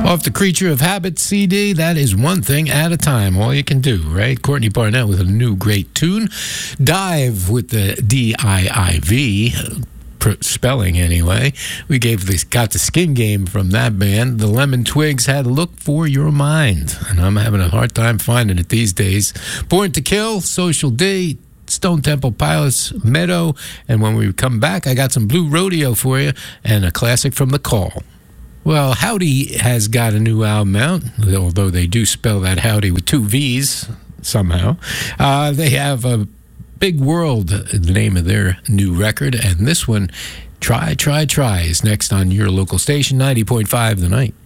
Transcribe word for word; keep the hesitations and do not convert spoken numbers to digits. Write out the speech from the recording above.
Off the Creature of Habit C D, that is one thing at a time. All you can do, right? Courtney Barnett with a new great tune. Dive with the D I I V. Spelling anyway. We gave this got the skin game from that band. The Lemon Twigs had Look for Your Mind, and I'm having a hard time finding it these days. Born to Kill, Social D, Stone Temple Pilots, Meadow, and when we come back, I got some Blue Rodeo for you and a classic from The Call. Well, Howdy has got a new album out, although they do spell that Howdy with two V's somehow. Uh, they have a Big World, the name of their new record, and this one, Try, Try, Try, is next on your local station, ninety point five The Night.